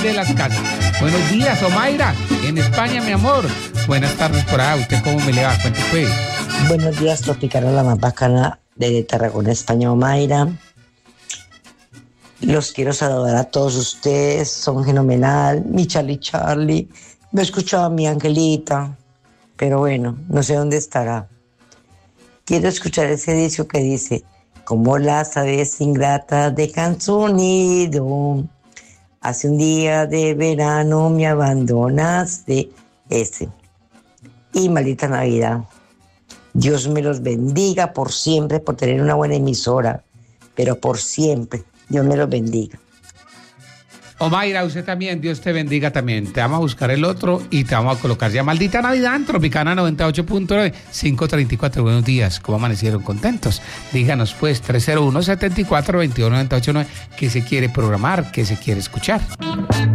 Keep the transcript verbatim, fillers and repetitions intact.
de las casas. Buenos días, Omaira, en España, mi amor. Buenas tardes por allá. ¿Usted cómo me le va? Cuente pues. Buenos días, Tropicana, la más bacana de Tarragona, España, Omaira. Los quiero saludar a todos ustedes, son fenomenal. Mi Charlie Charlie, me escuchaba mi Angelita, pero bueno, no sé dónde estará. Quiero escuchar ese disco que dice, como las aves ingratas dejan su nido, hace un día de verano me abandonaste, ese. Y maldita Navidad. Dios me los bendiga por siempre, por tener una buena emisora, pero por siempre. Dios me los bendiga. Omaira, usted también, Dios te bendiga también. Te vamos a buscar el otro y te vamos a colocar ya Maldita Navidad en Tropicana noventa y ocho punto nueve, quinientos treinta y cuatro. Buenos días, ¿cómo amanecieron? ¿Contentos? Díganos pues, tres cero uno, setenta y cuatro, veintidós noventa y ocho nueve, qué se quiere programar, qué se quiere escuchar.